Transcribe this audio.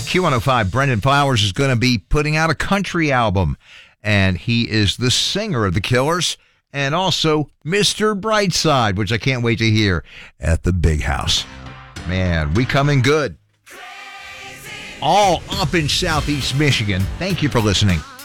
Q105, Brendan Flowers is going to be putting out a country album, and he is the singer of The Killers and also Mr. Brightside, which I can't wait to hear at the Big House. Man, we coming good. All up in Southeast Michigan. Thank you for listening.